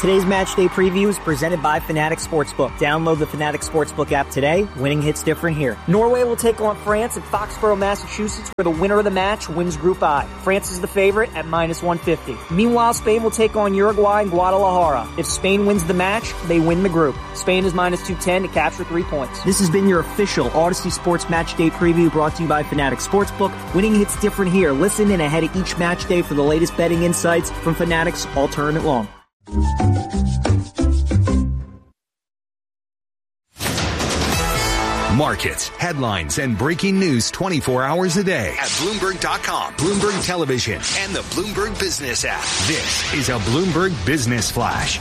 Today's match day preview is presented by Fanatics Sportsbook. Download the Fanatics Sportsbook app today. Winning hits different here. Norway will take on France at Foxborough, Massachusetts, where the winner of the match wins Group I. France is the favorite at -150. Meanwhile, Spain will take on Uruguay in Guadalajara. If Spain wins the match, they win the group. Spain is -210 to capture 3 points. This has been your official Odyssey Sports Match Day preview brought to you by Fanatics Sportsbook. Winning hits different here. Listen in ahead of each match day for the latest betting insights from Fanatics All Tournament Long. Markets, headlines, and breaking news 24 hours a day at Bloomberg.com, Bloomberg Television, and the Bloomberg Business app. This is a Bloomberg Business Flash.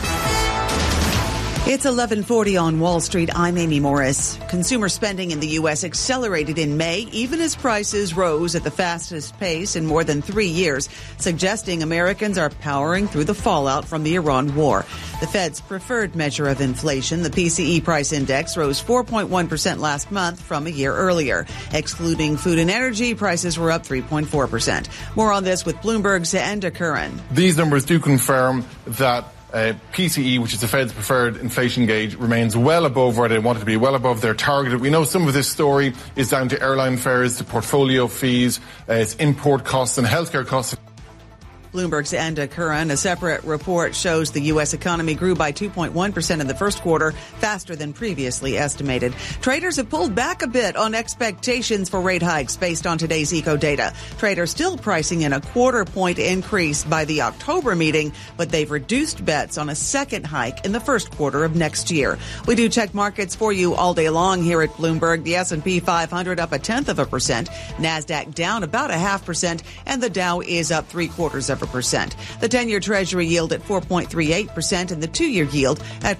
It's 11:40 on Wall Street. I'm Amy Morris. Consumer spending in the U.S. accelerated in May, even as prices rose at the fastest pace in more than 3 years, suggesting Americans are powering through the fallout from the Iran war. The Fed's preferred measure of inflation, the PCE price index, rose 4.1% last month from a year earlier. Excluding food and energy, prices were up 3.4%. More on this with Bloomberg's Enda Curran. These numbers do confirm that PCE, which is the Fed's preferred inflation gauge, remains well above where they want it to be, well above their target. We know some of this story is down to airline fares, to portfolio fees, its import costs and healthcare costs. Bloomberg's Enda Curran. A separate report shows the U.S. economy grew by 2.1% in the first quarter, faster than previously estimated. Traders have pulled back a bit on expectations for rate hikes based on today's eco data. Traders still pricing in a 0.25 point increase by the October meeting, but they've reduced bets on a second hike in the first quarter of next year. We do check markets for you all day long here at Bloomberg. The S&P 500 up 0.1%, NASDAQ down about 0.5%, and the Dow is up 0.75%. The 10-year Treasury yield at 4.38% and the 2-year yield at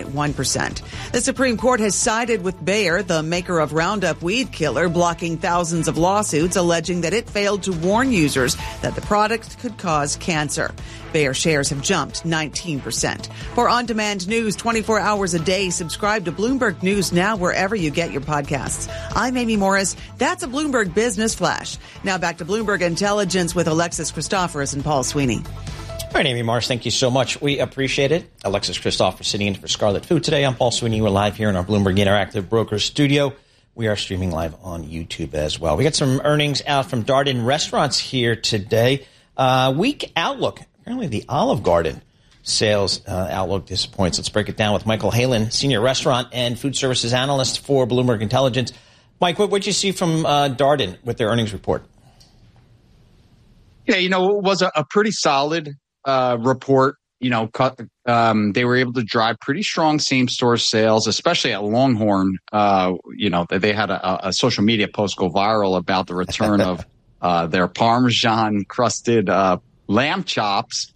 4.1%. The Supreme Court has sided with Bayer, the maker of Roundup weed killer, blocking thousands of lawsuits alleging that it failed to warn users that the product could cause cancer. Bayer shares have jumped 19%. For on-demand news 24 hours a day, subscribe to Bloomberg News Now wherever you get your podcasts. I'm Amy Morris. That's a Bloomberg Business Flash. Now back to Bloomberg Intelligence with Alexis Christoforous and Paul Sweeney. All right, Amy Morris, thank you so much. We appreciate it. Alexis Christoforous sitting in for Scarlet Fu today. I'm Paul Sweeney. We're live here in our Bloomberg Interactive Brokers studio. We are streaming live on YouTube as well. We got some earnings out from Darden Restaurants here today. Weak outlook. Apparently the Olive Garden sales outlook disappoints. Let's break it down with Michael Halen, Senior Restaurant and Food Services Analyst for Bloomberg Intelligence. Mike, what did you see from Darden with their earnings report? Yeah, it was a pretty solid report. They were able to drive pretty strong same-store sales, especially at Longhorn. They had a social media post go viral about the return of their Parmesan-crusted lamb chops.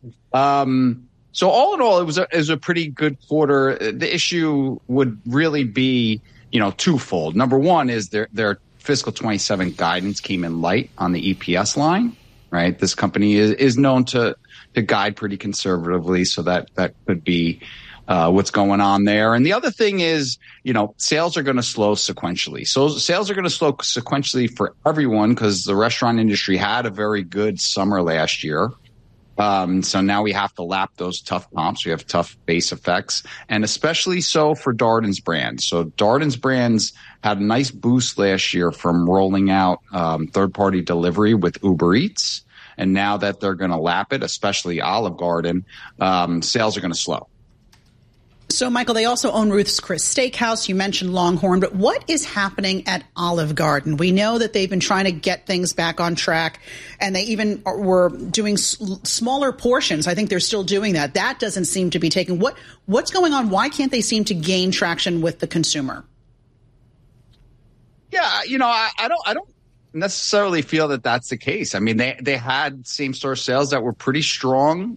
So all in all, it was a pretty good quarter. The issue would really be, twofold. Number one is their fiscal 27 guidance came in light on the EPS line, right? This company is known to guide pretty conservatively, so that could be what's going on there. And the other thing is, sales are going to slow sequentially. So sales are going to slow sequentially for everyone because the restaurant industry had a very good summer last year. So now we have to lap those tough comps. We have tough base effects, and especially so for Darden's brands. So Darden's brands had a nice boost last year from rolling out third-party delivery with Uber Eats. And now that they're going to lap it, especially Olive Garden, sales are going to slow. So, Michael, they also own Ruth's Chris Steakhouse. You mentioned Longhorn, but what is happening at Olive Garden? We know that they've been trying to get things back on track, and they even were doing smaller portions. I think they're still doing that. That doesn't seem to be taking. What's going on? Why can't they seem to gain traction with the consumer? Yeah, I don't necessarily feel that that's the case. I mean, they had same-store sales that were pretty strong,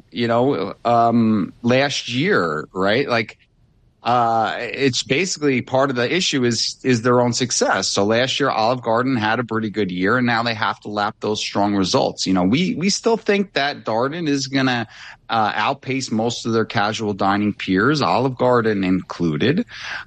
last year, right? Like, it's basically part of the issue is their own success. So last year, Olive Garden had a pretty good year, and now they have to lap those strong results. We still think that Darden is going to outpace most of their casual dining peers, Olive Garden included.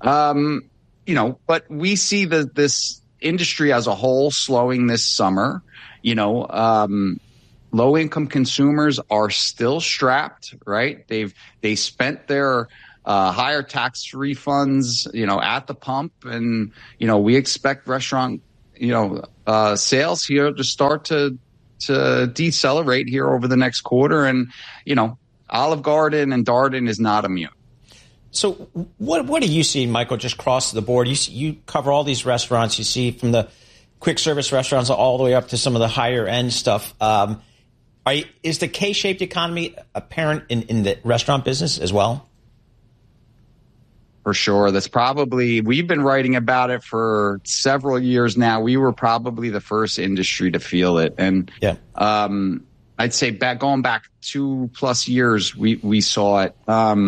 But we see this industry as a whole slowing this summer. low-income consumers are still strapped, right? They spent their higher tax refunds, at the pump, and we expect restaurant, sales here to start to decelerate here over the next quarter, and Olive Garden and Darden is not immune. So what do you see, Michael, just across the board? You cover all these restaurants. You see from the quick service restaurants all the way up to some of the higher end stuff. Is the K-shaped economy apparent in the restaurant business as well? For sure. We've been writing about it for several years now. We were probably the first industry to feel it. And I'd say going back 2+ years, we saw it.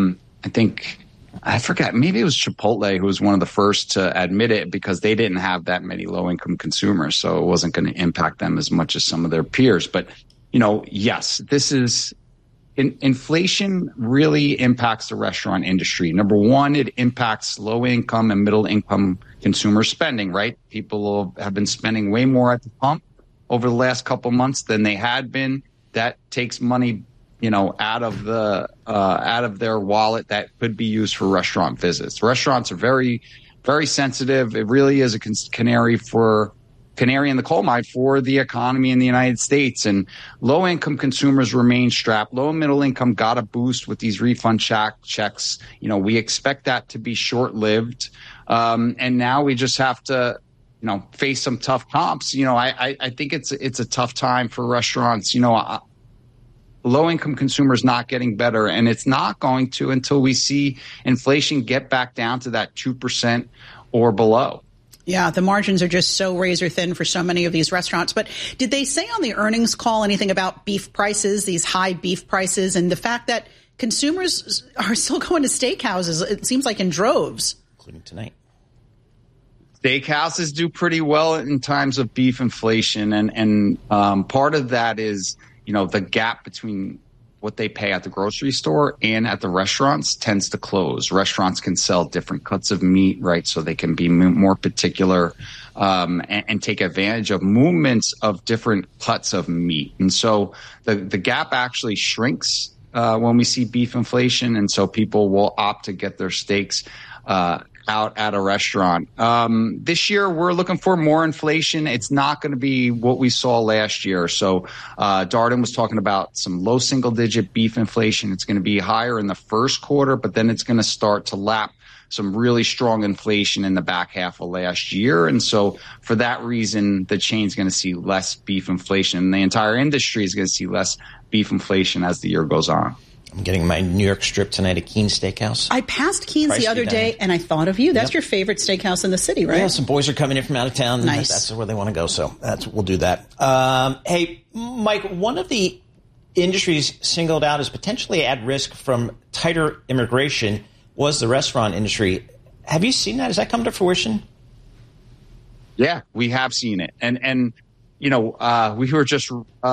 I forgot, maybe it was Chipotle who was one of the first to admit it, because they didn't have that many low-income consumers, so it wasn't going to impact them as much as some of their peers. But, yes, this is inflation really impacts the restaurant industry. Number one, it impacts low-income and middle-income consumer spending, right? People have been spending way more at the pump over the last couple months than they had been. That takes money out of their wallet that could be used for restaurant visits. Restaurants are very, very sensitive. It really is a canary in the coal mine for the economy in the United States. And low income consumers remain strapped. Low and middle income got a boost with these refund checks. We expect that to be short lived. And now we just have to, face some tough comps. I think it's a tough time for restaurants. Low-income consumers not getting better, and it's not going to until we see inflation get back down to that 2% or below. Yeah, the margins are just so razor thin for so many of these restaurants. But did they say on the earnings call anything about beef prices, these high beef prices, and the fact that consumers are still going to steakhouses, it seems like in droves? Including tonight. Steakhouses do pretty well in times of beef inflation, and part of that is the gap between what they pay at the grocery store and at the restaurants tends to close. Restaurants can sell different cuts of meat, right? So they can be more particular and take advantage of movements of different cuts of meat. And so the gap actually shrinks when we see beef inflation. And so people will opt to get their steaks out at a restaurant. This year, we're looking for more inflation. It's not going to be what we saw last year. So Darden was talking about some low single-digit beef inflation. It's going to be higher in the first quarter, but then it's going to start to lap some really strong inflation in the back half of last year. And so for that reason, the chain's going to see less beef inflation. And the entire industry is going to see less beef inflation as the year goes on. I'm getting my New York strip tonight at Keen's Steakhouse. I passed Keen's the other day, and I thought of you. That's your favorite steakhouse in the city, right? Yeah, some boys are coming in from out of town. Nice. That's where they want to go, so we'll do that. Hey, Mike, one of the industries singled out as potentially at risk from tighter immigration was the restaurant industry. Have you seen that? Has that come to fruition? Yeah, we have seen it. And we were just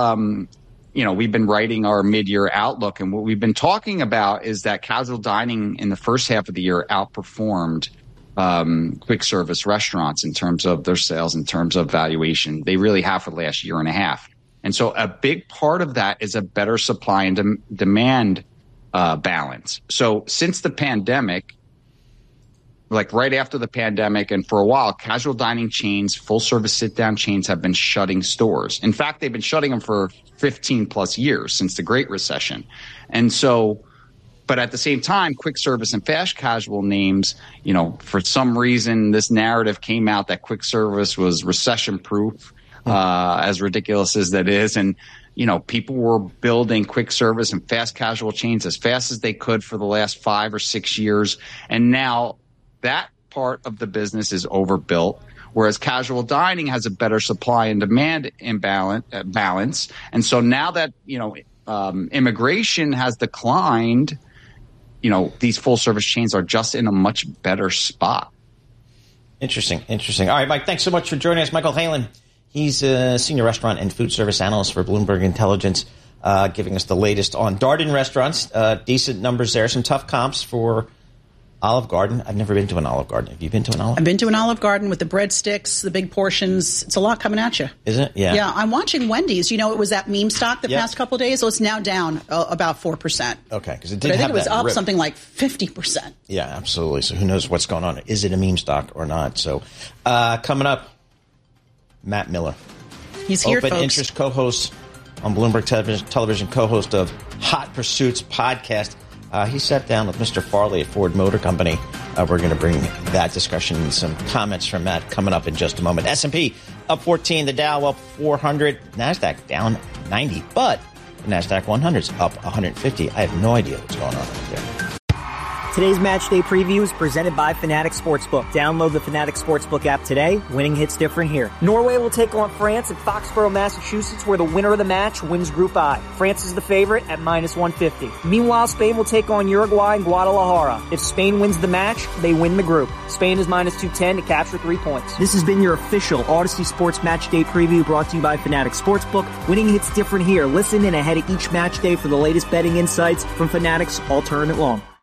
we've been writing our mid-year outlook, and what we've been talking about is that casual dining in the first half of the year outperformed quick service restaurants in terms of their sales, in terms of valuation. They really have for the last year and a half. And so a big part of that is a better supply and demand balance. So since the pandemic, like right after the pandemic and for a while, casual dining chains, full service sit down chains have been shutting stores. In fact, they've been shutting them for 15 plus years since the Great Recession. And so, but at the same time, quick service and fast casual names, for some reason, this narrative came out that quick service was recession proof, as ridiculous as that is. And, people were building quick service and fast casual chains as fast as they could for the last 5 or 6 years. And now that part of the business is overbuilt, whereas casual dining has a better supply and demand balance. And so now that, immigration has declined, these full service chains are just in a much better spot. Interesting. All right, Mike, thanks so much for joining us. Michael Halen, he's a senior restaurant and food service analyst for Bloomberg Intelligence, giving us the latest on Darden restaurants. Decent numbers there, some tough comps for Olive Garden. I've never been to an Olive Garden. Have you been to an Olive Garden? I've been to an Olive Garden with the breadsticks, the big portions. It's a lot coming at you. Is it? Yeah. Yeah, I'm watching Wendy's. You know, it was that meme stock the past couple of days. So it's now down about 4%. Okay, because it did have that. I think it was up rip. something like 50%. Yeah, absolutely. So who knows what's going on? Is it a meme stock or not? So coming up, Matt Miller. He's here, Open folks. interest co-host on Bloomberg Television, co-host of Hot Pursuits podcast. He sat down with Mr. Farley at Ford Motor Company. We're going to bring that discussion and some comments from Matt coming up in just a moment. S&P up 14, the Dow up 400, NASDAQ down 90, but the NASDAQ 100's up 150. I have no idea what's going on right there. Today's match day preview is presented by Fanatics Sportsbook. Download the Fanatics Sportsbook app today. Winning hits different here. Norway will take on France at Foxborough, Massachusetts, where the winner of the match wins Group I. France is the favorite at minus 150. Meanwhile, Spain will take on Uruguay in Guadalajara. If Spain wins the match, they win the group. Spain is minus 210 to capture 3 points. This has been your official Odyssey Sports Match Day preview brought to you by Fanatics Sportsbook. Winning hits different here. Listen in ahead of each match day for the latest betting insights from Fanatics all tournament long.